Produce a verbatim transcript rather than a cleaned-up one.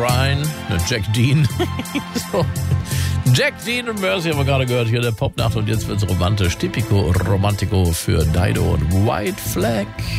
Bryan, ne, Jack Dean. so. Jack Dean und Mercy haben wir gerade gehört hier, der Popnacht, und jetzt wird's romantisch. Typico Romantico für Dido und White Flag.